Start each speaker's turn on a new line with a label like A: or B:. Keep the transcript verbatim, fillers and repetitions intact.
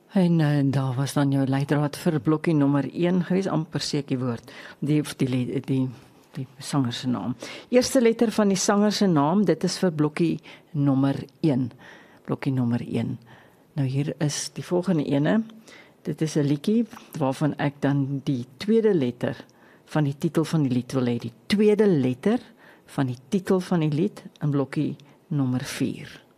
A: En uh, daar was dan jou leidraad vir blokkie nommer een gewees, amper seker die woord, die, die, die, die, die sanger se naam. Eerste letter van die sanger se naam, dit is vir blokkie nommer een. Blokkie nommer een. Nou hier is die volgende ene, dit is 'n liedjie waarvan ek dan die tweede letter van die titel van die lied wil hê. Die tweede letter van die titel van die lied in blokkie nommer vier.